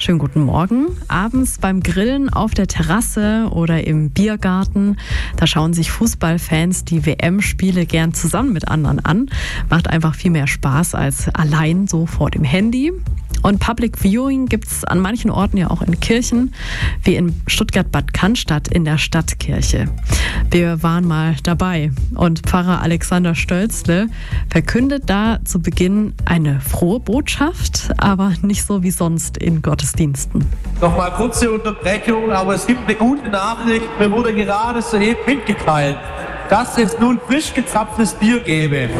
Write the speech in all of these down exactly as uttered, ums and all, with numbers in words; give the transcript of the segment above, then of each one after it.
Schönen guten Morgen. Abends beim Grillen auf der Terrasse oder im Biergarten, da schauen sich Fußballfans die W M-Spiele gern zusammen mit anderen an. Macht einfach viel mehr Spaß als allein so vor dem Handy. Und Public Viewing gibt es an manchen Orten ja auch in Kirchen, wie in Stuttgart-Bad Cannstatt in der Stadtkirche. Wir waren mal dabei und Pfarrer Alexander Stölzle verkündet da zu Beginn eine frohe Botschaft, aber nicht so wie sonst in Gottesdiensten. Nochmal kurze Unterbrechung, aber es gibt eine gute Nachricht. Mir wurde gerade soeben mitgeteilt, dass es nun frisch gezapftes Bier gäbe.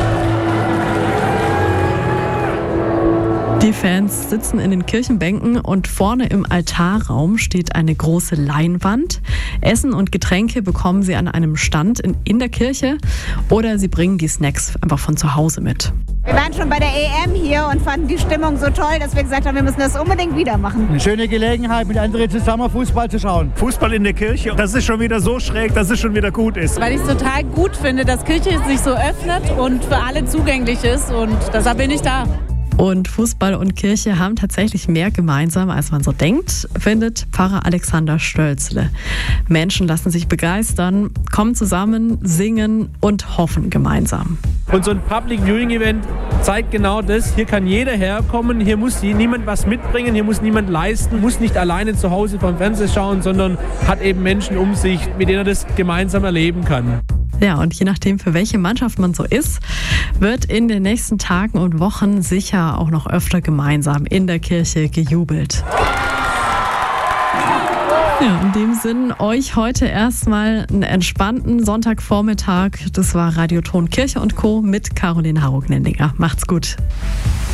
Die Fans sitzen in den Kirchenbänken und vorne im Altarraum steht eine große Leinwand. Essen und Getränke bekommen sie an einem Stand in, in der Kirche oder sie bringen die Snacks einfach von zu Hause mit. Wir waren schon bei der E M hier und fanden die Stimmung so toll, dass wir gesagt haben, wir müssen das unbedingt wieder machen. Eine schöne Gelegenheit, mit anderen zusammen Fußball zu schauen. Fußball in der Kirche, das ist schon wieder so schräg, dass es schon wieder gut ist. Weil ich es total gut finde, dass Kirche sich so öffnet und für alle zugänglich ist und deshalb bin ich da. Und Fußball und Kirche haben tatsächlich mehr gemeinsam, als man so denkt, findet Pfarrer Alexander Stölzle. Menschen lassen sich begeistern, kommen zusammen, singen und hoffen gemeinsam. Und so ein Public Viewing Event zeigt genau das. Hier kann jeder herkommen, hier muss niemand was mitbringen, hier muss niemand leisten, muss nicht alleine zu Hause vom Fernseher schauen, sondern hat eben Menschen um sich, mit denen er das gemeinsam erleben kann. Ja, und je nachdem, für welche Mannschaft man so ist, wird in den nächsten Tagen und Wochen sicher auch noch öfter gemeinsam in der Kirche gejubelt. Ja, in dem Sinn euch heute erstmal einen entspannten Sonntagvormittag. Das war Radioton Kirche und Co. mit Caroline Harro-Gnendinger. Macht's gut.